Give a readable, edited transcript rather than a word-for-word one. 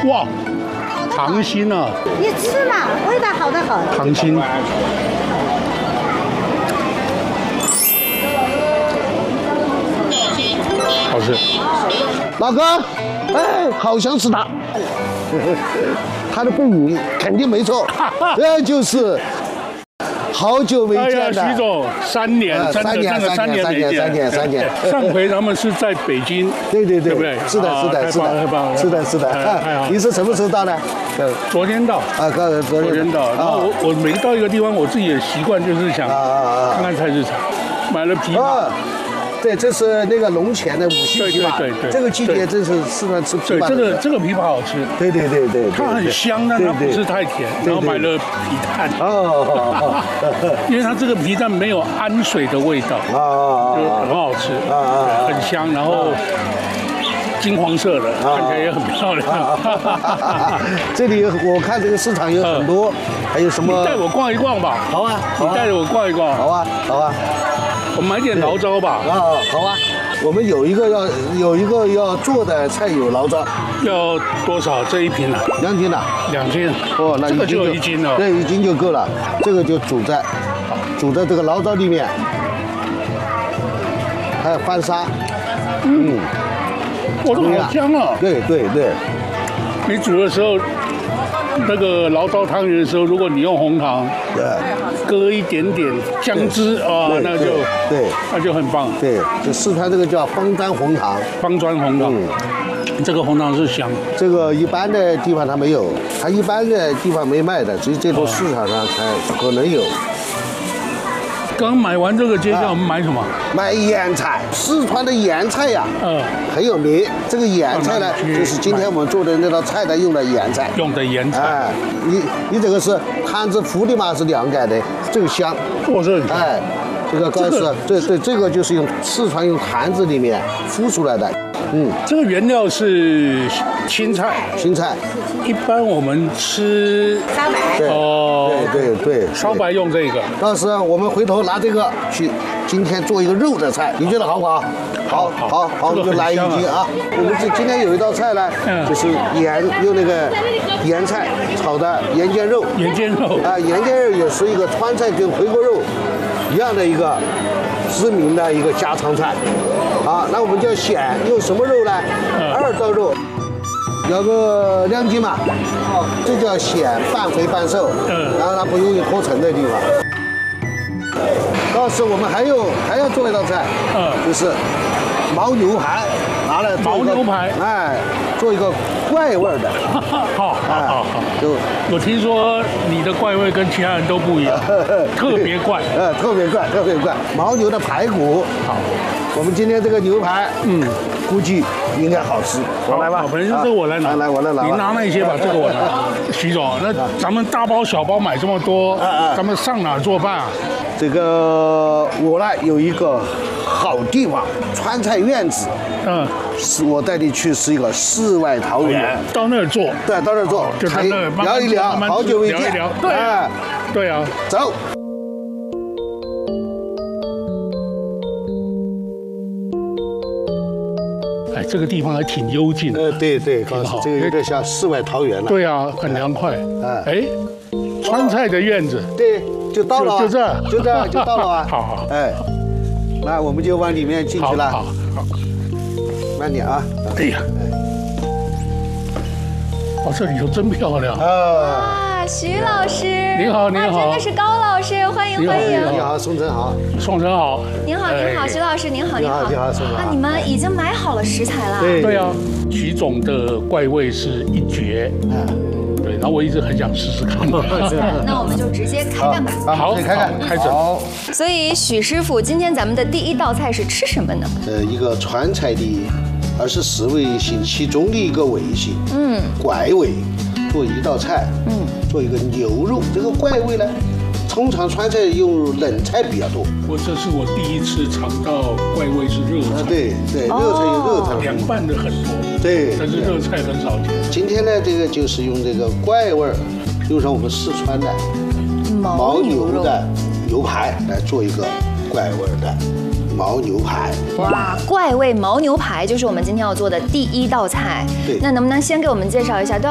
哇，糖心啊！ 你吃嘛，味道好得很。 糖心。好吃。 老哥，哎，好想吃它。它的背影肯定没错，这就是好久没见的。 徐总，3年，真的3年。上回他们是在北京， 对， 对不对？ 是的， 太棒了， 是的。你是什么时候到的？ 昨天到。昨天到。然后我每到一个地方，我自己的习惯就是想看看菜市场，买了枇杷。 对，这是那个龙泉的五星枇杷。对，这个季节真是适合吃枇杷。 对，这个枇杷好吃。对。它很香，但它不是太甜。然后买了皮蛋。因为它这个皮蛋没有氨水的味道，就很好吃，很香，然后金黄色的，看起来也很漂亮。 这里我看这个市场有很多，还有什么？ 你带我逛一逛吧。好啊，你带着我逛一逛。好啊。我买点醪糟吧。 好啊。我们有一个要做的菜有醪糟， 要多少？这1瓶啊 ？2斤了。 2斤。 哦，那这个就有1斤了。 对，1斤就够了。这个就煮在这个醪糟里面，还有翻砂。 哇，这个好香啊！ 对。 你煮的时候，那个醪糟汤圆的时候，如果你用红糖，搁一点点姜汁啊，那就很棒。对， 这四川这个叫方砖红糖。这个红糖是香。这个一般的地方它没有，它一般的地方没卖的，只有这种市场上才可能有。 刚买完这个，接下来我们买什么？ 买腌菜，四川的腌菜呀，很有名。这个腌菜呢，就是今天我们做的那道菜的用的腌菜。哎，你这个是坛子敷的嘛，是凉盖的，这个香。哎，这个刚是对，这个就是用四川用坛子里面敷出来的。 这个原料是青菜。一般我们吃烧白。 对， 烧白用这个。 到时候我们回头拿这个去今天做一个肉的菜，你觉得好不好？好，我们就来1斤啊。我们今天有一道菜呢，就是用那个盐菜炒的盐煎肉。 盐煎肉也是一个川菜跟回锅肉一样的一个知名的一个家常菜。那我们就选用什么肉呢？2道肉。要个2斤嘛，这叫显半肥半瘦，然后它不容易脱层的地方。到时我们还要做一道菜，就是牦牛排，拿来牦牛排， 做一个怪味的。 好。就我听说你的怪味跟其他人都不一样，特别怪， 特别怪。牦牛的排骨，好。我们今天这个牛排，估计应该好吃。我来吧， 反正这个我来拿。 我来拿。 你拿那些吧，这个我拿。徐总，那咱们大包小包买这么多，咱们上哪做饭啊？ 这个我呢有一个好地方，川菜院子。是我带你去吃一个世外桃源。 到那儿做。对， 到那儿做， 就在那儿聊一聊，好久未见。 对啊， 走。 这个地方还挺幽静的。 对，挺好，这个有点像世外桃源了。 对啊，很凉快。川菜的院子。 对，就到了。就这，就到了啊。 好。 那我们就往里面进去了。 好。 慢点啊。 哎呀。这里头真漂亮。 徐老师， 您好， 真的是高老师，欢迎。 你好，宋晨好。 您好，徐老师，您好。 宋晨。 你们已经买好了食材了？ 对啊，徐总的怪味是一绝。对，然后我一直很想试试看。 那我们就直接开干吧。 好，开整。 所以许师傅，今天咱们的第1道菜是吃什么呢？ 一个川菜的24味型其中的一个味型，怪味。做一道菜，做一个牛肉，这个怪味呢，通常川菜用冷菜比较多。 这是我第一次尝到怪味是热菜。 对，热菜有热菜， 凉拌的很多。 对， 但是热菜很少见。 今天呢，这个就是用这个怪味用上我们四川的牦牛的牛排来做一个怪味的牦牛排。 哇，怪味牦牛排就是我们今天要做的第1道菜。 对， 那能不能先给我们介绍一下？